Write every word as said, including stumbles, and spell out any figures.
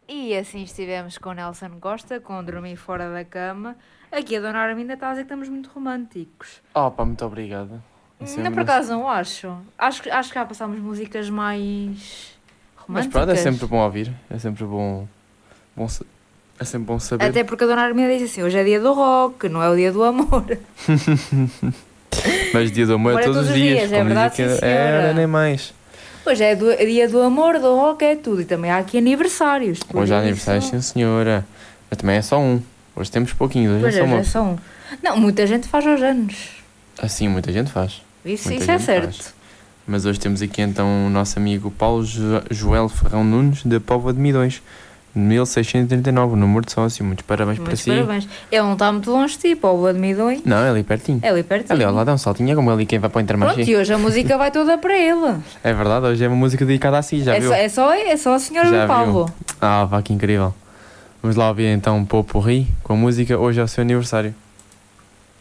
E assim estivemos com o Nelson Costa, com Dormir Fora da Cama. Aqui a Dona Arminda está a dizer que estamos muito românticos. Oh pá, muito obrigado. Isso é Não, por muito- acaso não acho. Acho, que- acho que já passámos músicas mais Mas românticas. pronto, é sempre bom ouvir. É sempre bom, bom sa- é sempre bom saber. Até porque a Dona Arminda diz assim, hoje é dia do rock, não é o dia do amor. Mas dia do amor Amor é todos os dias. é como verdade, dizia sim, que era senhora. nem mais. Hoje é, do, é dia do amor, do rock, é tudo. E também há aqui aniversários. por Hoje há isso- aniversário, sim senhora. Mas também é só um. Hoje temos pouquinhos, hoje Pois é só é, já uma. é só um. Não, muita gente faz aos anos. Assim, muita gente faz. Isso, Muita isso é gente certo. faz. Mas hoje temos aqui então o nosso amigo Paulo Jo- Joel Ferrão Nunes, da Póvoa de Midões, mil seiscentos e trinta e nove, o número de sócio. Muitos parabéns Muitos para si. parabéns. Ele não está muito longe de ti, para o Boa de Midões. Não, é ali pertinho. É ali pertinho. Ali ao lado dá um saltinho, é como ali quem vai para o Pronto, Intermarché. e hoje a música vai toda para ele. É verdade, hoje é uma música dedicada a si, já é, viu? só, é, só, é só a senhora Já do Paulo. Ah, vá, que incrível. Vamos lá ouvir então um Pot Pourri com a música Hoje é o seu aniversário.